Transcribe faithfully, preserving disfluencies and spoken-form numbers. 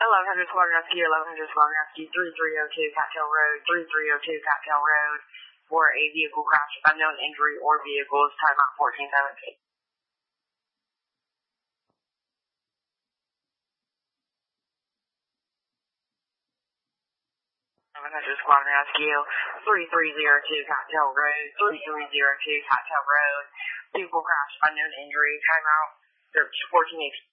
eleven hundred Squadron Rescue, eleven hundred Squadron Rescue, three three zero two Cattail Road, three three zero two Cattail Road, for a vehicle crash, unknown injury, or vehicles, timeout fourteen seventeen. eleven hundred Squadron Rescue, three three zero two Cattail Road, three three zero two Cattail Road, vehicle crash, unknown injury, timeout fourteen eighteen.